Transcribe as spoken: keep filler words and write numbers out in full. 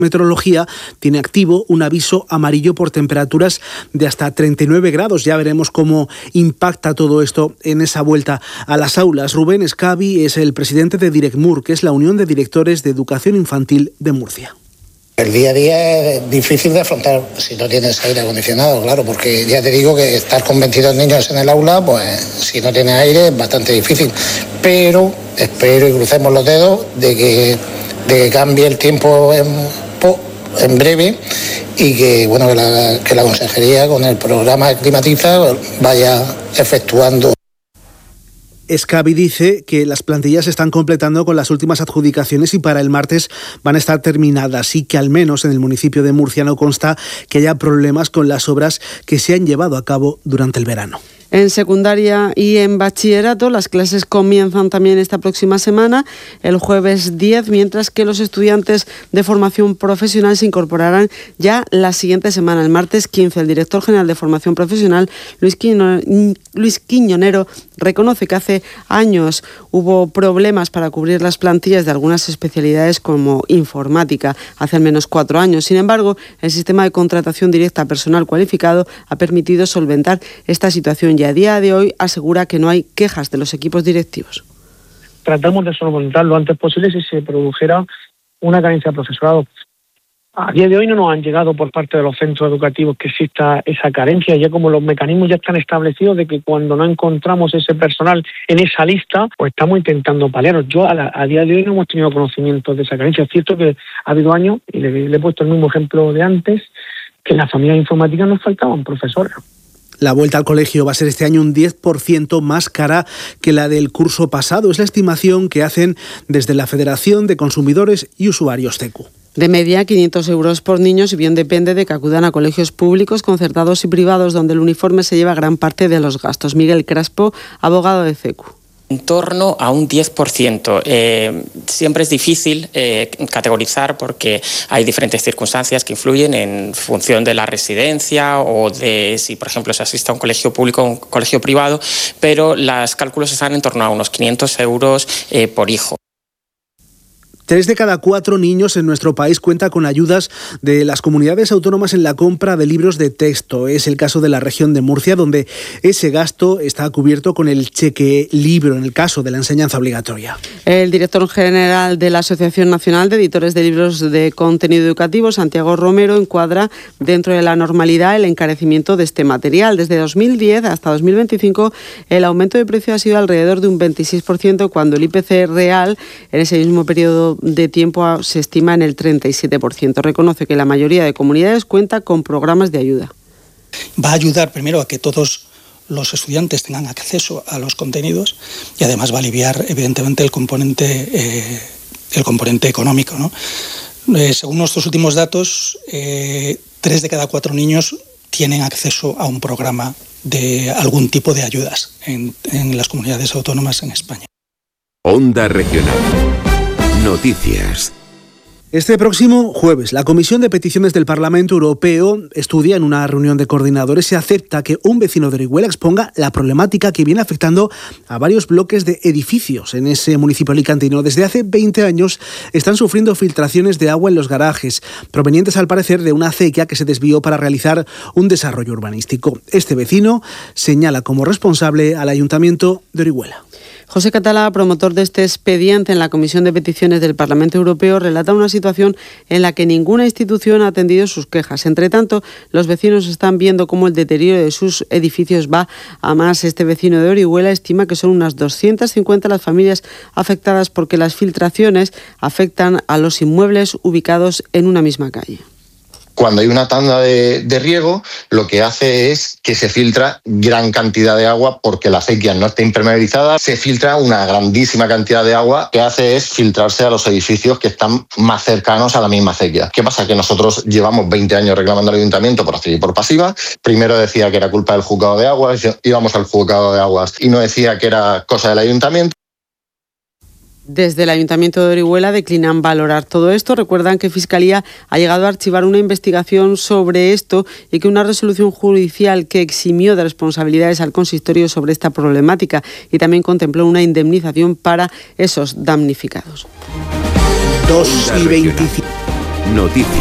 Meteorología tiene activo un aviso amarillo por temperaturas de hasta treinta y nueve grados. Ya veremos cómo impacta todo esto en esa vuelta a las aulas. Rubén Escabi es el presidente de Direcmur, que es la Unión de Directores de Educación Infantil de Murcia. El día a día es difícil de afrontar si no tienes aire acondicionado, claro, porque ya te digo que estar con veintidós niños en el aula, pues si no tienes aire es bastante difícil. Pero espero y crucemos los dedos de que, de que cambie el tiempo en, en breve y que, bueno, que la, que la consejería con el programa Climatiza vaya efectuando. Escabi dice que las plantillas se están completando con las últimas adjudicaciones y para el martes van a estar terminadas y que al menos en el municipio de Murcia no consta que haya problemas con las obras que se han llevado a cabo durante el verano. En secundaria y en bachillerato las clases comienzan también esta próxima semana, el jueves diez, mientras que los estudiantes de formación profesional se incorporarán ya la siguiente semana, el martes quince. El director general de formación profesional, Luis Quiñonero, Luis Quiñonero, reconoce que hace años hubo problemas para cubrir las plantillas de algunas especialidades como informática, hace al menos cuatro años. Sin embargo, el sistema de contratación directa a personal cualificado ha permitido solventar esta situación y a día de hoy asegura que no hay quejas de los equipos directivos. Tratamos de solventar lo antes posible si se produjera una carencia de profesorado. A día de hoy no nos han llegado por parte de los centros educativos que exista esa carencia, ya como los mecanismos ya están establecidos de que cuando no encontramos ese personal en esa lista, pues estamos intentando paliarlos. Yo a, la, a día de hoy no hemos tenido conocimiento de esa carencia. Es cierto que ha habido años, y le, le he puesto el mismo ejemplo de antes, que en las familias informáticas nos faltaban profesores. La vuelta al colegio va a ser este año un diez por ciento más cara que la del curso pasado. Es la estimación que hacen desde la Federación de Consumidores y Usuarios C E Q. De media, quinientos euros por niño, si bien depende de que acudan a colegios públicos, concertados y privados, donde el uniforme se lleva gran parte de los gastos. Miguel Craspo, abogado de C E Q. En torno a un diez por ciento. Eh, siempre es difícil eh, categorizar porque hay diferentes circunstancias que influyen en función de la residencia o de si, por ejemplo, se asiste a un colegio público o un colegio privado, pero los cálculos están en torno a unos quinientos euros eh, por hijo. Tres de cada cuatro niños en nuestro país cuenta con ayudas de las comunidades autónomas en la compra de libros de texto. Es el caso de la región de Murcia, donde ese gasto está cubierto con el cheque libro en el caso de la enseñanza obligatoria. El director general de la Asociación Nacional de Editores de Libros de Contenido Educativo, Santiago Romero, encuadra dentro de la normalidad el encarecimiento de este material. Desde dos mil diez hasta dos mil veinticinco, el aumento de precio ha sido alrededor de un veintiséis por ciento, cuando el I P C real en ese mismo periodo de tiempo se estima en el treinta y siete por ciento. Reconoce que la mayoría de comunidades cuenta con programas de ayuda. Va a ayudar primero a que todos los estudiantes tengan acceso a los contenidos y además va a aliviar evidentemente el componente, eh, el componente económico, ¿no? Eh, según nuestros últimos datos, eh, tres de cada cuatro niños tienen acceso a un programa de algún tipo de ayudas en, en las comunidades autónomas en España. Onda Regional. Noticias. Este próximo jueves, la Comisión de Peticiones del Parlamento Europeo estudia en una reunión de coordinadores y acepta que un vecino de Orihuela exponga la problemática que viene afectando a varios bloques de edificios en ese municipio alicantino. Desde hace veinte años están sufriendo filtraciones de agua en los garajes, provenientes al parecer de una acequia que se desvió para realizar un desarrollo urbanístico. Este vecino señala como responsable al Ayuntamiento de Orihuela. José Catalá, promotor de este expediente en la Comisión de Peticiones del Parlamento Europeo, relata una situación en la que ninguna institución ha atendido sus quejas. Entre tanto, los vecinos están viendo cómo el deterioro de sus edificios va a más. Este vecino de Orihuela estima que son unas doscientas cincuenta las familias afectadas porque las filtraciones afectan a los inmuebles ubicados en una misma calle. Cuando hay una tanda de, de riego, lo que hace es que se filtra gran cantidad de agua porque la acequia no está impermeabilizada. Se filtra una grandísima cantidad de agua que hace es filtrarse a los edificios que están más cercanos a la misma acequia. ¿Qué pasa? Que nosotros llevamos veinte años reclamando al ayuntamiento por activa y por pasiva. Primero decía que era culpa del juzgado de aguas, íbamos al juzgado de aguas y no decía que era cosa del ayuntamiento. Desde el Ayuntamiento de Orihuela declinan valorar todo esto. Recuerdan que Fiscalía ha llegado a archivar una investigación sobre esto y que una resolución judicial que eximió de responsabilidades al consistorio sobre esta problemática y también contempló una indemnización para esos damnificados. dos y veinticinco. Noticias.